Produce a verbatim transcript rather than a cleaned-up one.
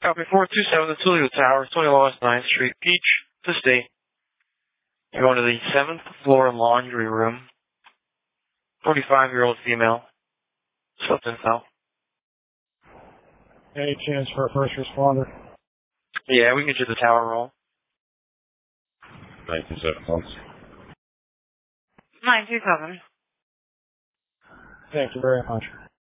Copy four two seven, the Toledo Tower, twenty-one West ninth Street, Peach, to state. You're going to the seventh floor laundry room. forty-five-year-old female. Slept in cell. Any chance for a first responder? Yeah, we can get you the tower roll. nine two seven, folks. nine two seven. Thank you very much.